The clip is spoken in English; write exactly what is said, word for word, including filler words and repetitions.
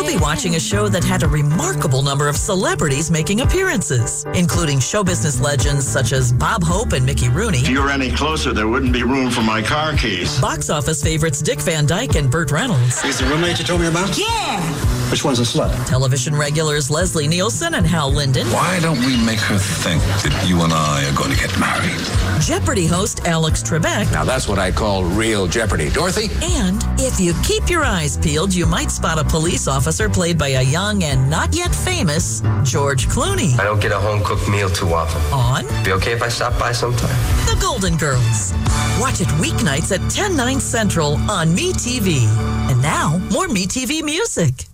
be watching a show that had a remarkable number of celebrities making appearances, including show business legends such as Bob Hope and Mickey Rooney. If you were any closer, there wouldn't be room for my car keys. Box office favorites Dick Van Dyke and Burt Reynolds. He's the roommate you told me about? Yeah! Which one's a slut? Television regulars Leslie Nielsen and Hal Linden. Why don't we make her think that you and I are going to get married? Jeopardy host Alex Trebek. Now that's what I call real Jeopardy. Dorothy? And if you keep your eyes peeled, you might spot a police officer played by a young and not yet famous George Clooney. I don't get a home-cooked meal too often. On Be okay if I stop by sometime? The Golden Girls. Watch it weeknights at ten, nine Central on MeTV. And now, more MeTV music.